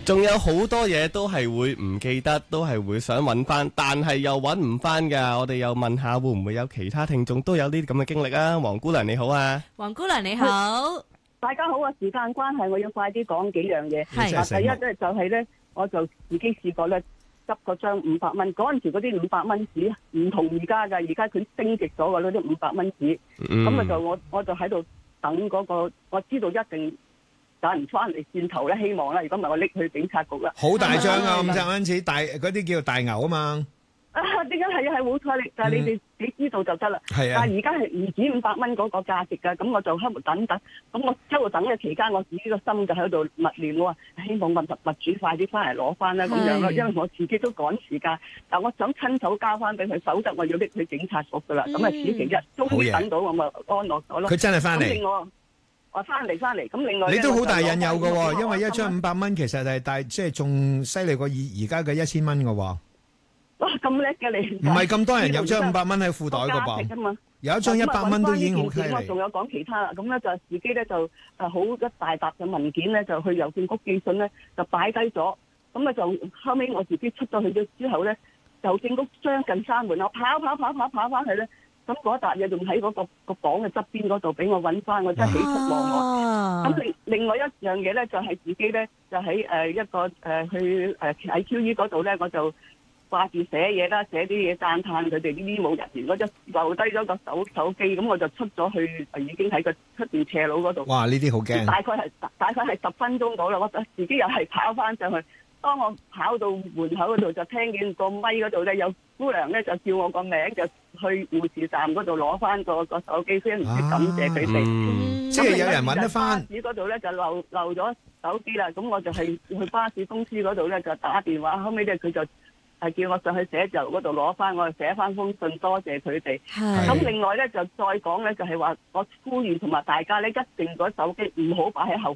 仲有好多嘢都係會唔記得，都係會想揾翻，但係又揾唔翻噶。我哋又問下，會唔會有其他聽眾都有呢啲咁嘅經歷啊？黃姑娘你好啊， 黃姑娘你好， 大家好啊！時間關係，我要快啲講幾樣嘢。 係第一咧就係咧，我就自己試過咧執嗰張500蚊，嗰陣時嗰啲500蚊紙唔同而家㗎，而家佢升值咗㗎嗰啲500蚊紙。咁啊就我就喺度等嗰個，我知道一定打唔翻嚟轉頭咧，希望啦。如果唔係，我拎去警察局啦。 好大張啊，50蚊紙，大嗰啲叫大牛啊嘛。 點解係啊？係好彩你，但係你知道就得啦。 係啊。 但係而家係唔止500蚊嗰個價值㗎，咁我就喺度等。咁我喺度等嘅期間，我自己個心就喺度默念，我話希望物主快啲翻嚟攞翻啦咁樣咯。因為我自己都趕時間，但我想親手交翻俾佢，否則我要拎去警察局㗎啦。咁啊，此其一，終於等到我咪安樂咗咯。 佢真係翻嚟。 我翻嚟，咁另外你都好大引誘㗎喎，因為一張500蚊其實係大，即係仲犀利過而家嘅1000蚊㗎喎。 哇！咁叻嘅你， 唔係咁多人有張500蚊喺褲袋㗎噃，有一張100蚊都已經好犀利。 我仲有講其他啦，咁咧就自己咧就好一大沓嘅文件咧，就去郵政局寄信咧，就擺低咗。咁啊就後尾我自己出咗去咗之後咧，郵政局將近閂門，我跑翻去咧。咁嗰一沓嘢仲喺嗰個房嘅側邊嗰度，俾我揾翻，我真係喜出望外。咁另外一樣嘢咧，就係自己咧，就喺一個去喺 QE 嗰度咧，我就掛住寫嘢啦，寫啲嘢讚歎佢哋啲醫務人員，我就留低咗個手機，咁我就出咗去，已經喺個出邊斜路嗰度。 哇！呢啲好驚。 大概係10分鐘到啦，我自己又係跑翻上去。當我跑到門口嗰度，就聽見個咪嗰度咧有姑娘咧就叫我個名，就去護士站嗰度攞翻個手機，非常之感謝佢哋。 即係有人揾得翻。 巴士嗰度咧就漏咗手機啦，咁我就係去巴士公司嗰度咧就打電話，後尾咧佢就叫我上去寫字樓嗰度攞翻，我就寫翻封信多謝佢哋。咁另外咧就再講咧就係話我呼籲同埋大家咧一定嗰手機唔好擺喺後